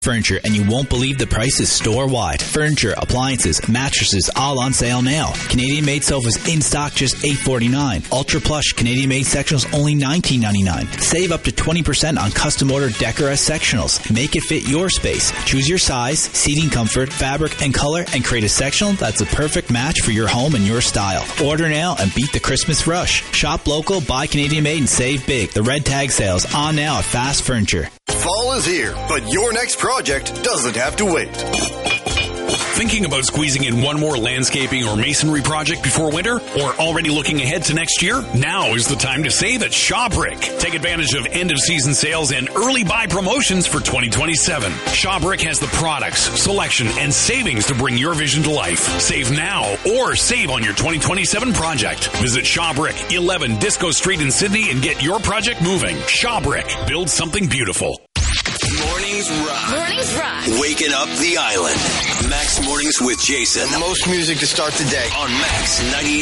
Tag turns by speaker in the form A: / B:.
A: Furniture, and you won't believe the prices store-wide. Furniture, appliances, mattresses, all on sale now. Canadian-made sofas in stock, just $8.49. Ultra plush Canadian-made sectionals, only $19.99. Save up to 20% on custom-ordered Decora sectionals. Make it fit your space. Choose your size, seating comfort, fabric, and color, and create a sectional that's a perfect match for your home and your style. Order now and beat the Christmas rush. Shop local, buy Canadian-made, and save big. The Red Tag sales on now at Fast Furniture.
B: Fall is here, but your next project doesn't have to wait.
C: Thinking about squeezing in one more landscaping or masonry project before winter? Or already looking ahead to next year? Now is the time to save at Shawbrick. Take advantage of end-of-season sales and early buy promotions for 2027. Shawbrick has the products, selection, and savings to bring your vision to life. Save now or save on your 2027 project. Visit Shawbrick, 11 Disco Street in Sydney, and get your project moving. Shawbrick. Build something beautiful.
D: Mornings rock.
E: Mornings rock.
D: Waking up the island. Max Mornings with Jason.
B: Most music to start the day.
D: On Max 98.